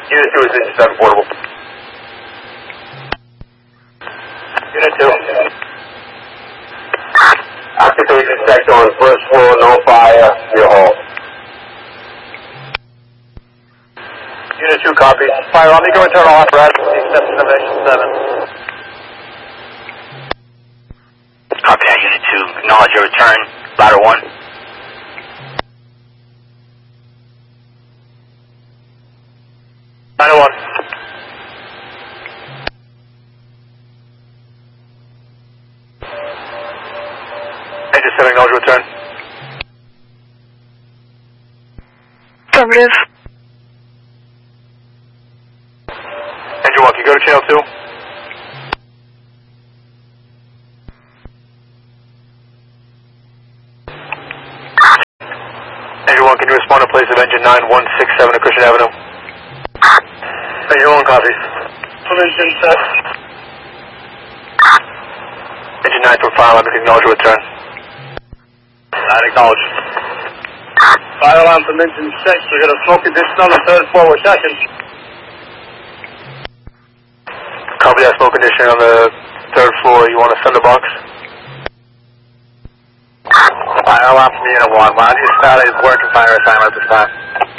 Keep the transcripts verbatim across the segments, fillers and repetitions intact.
Unit two is engine seven portable. Unit two. Occupation sector on the first floor, no fire, your home. Unit two, copy. Fire, let me go internal apparatus with the exception of engine seven. Copy that, Unit two. Acknowledge your return. Ladder one. Ladder one. Engine seven, acknowledge your return. Affirmative. Engine one, can you go to channel two? Engine one, can you respond in place of engine nine one six seven at Christian Avenue? Engine one, copies. From engine set. Engine nine from fire alarm, you can acknowledge your return. Not acknowledged. Fire alarm from engine six, we got a smoke condition on the third floor, we're checking. Copy that smoke condition on the third floor, you want to send the box? Fire alarm from unit one, why don't you start his working fire assignment at this time?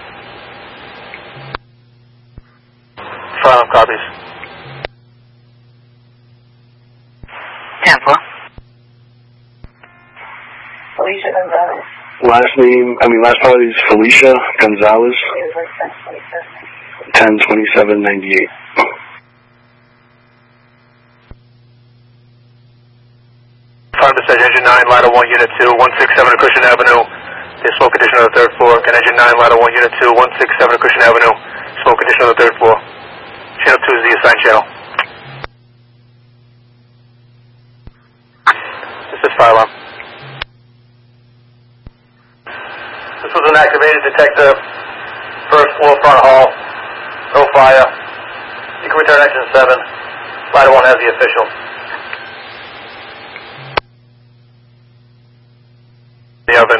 Fire alarm copies. Tampa. Felicia Gonzalez. Last name, I mean, last part is Felicia Gonzalez. ten twenty-seven ninety-eight. Fire message, engine nine, ladder one, unit two, one six seven at Christian Avenue. There's smoke condition on the third floor. Can engine nine, ladder one, unit two, one six seven at Christian Avenue. Smoke condition on the third floor. Channel two is the assigned channel. This is fire alarm. This was an activated detector. First floor, front hall. No fire. You can return engine seven. Ladder one has the official. The oven.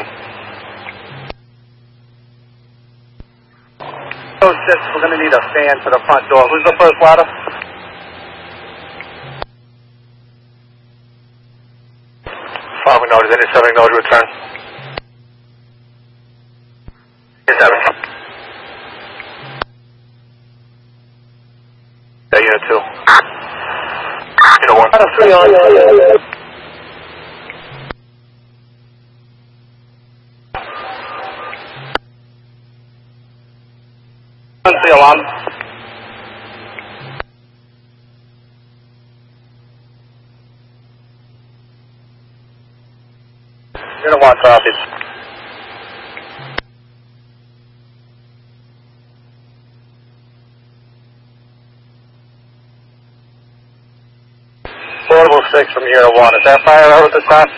Oh shit, we're gonna need a fan for the front door. Who's the first ladder? Five acknowledge, engine seven acknowledge return. Engine seven. Yeah, unit two. Unit one. Ladder three on. The alarm. Unit one copies. Portable six from unit one. Is that fire out at this time?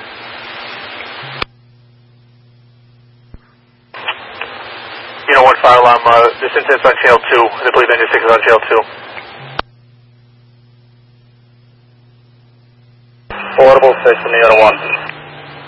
Unit one fire alarm, uh, this incident's on channel two. I believe engine six is on channel two. Portable six from unit one.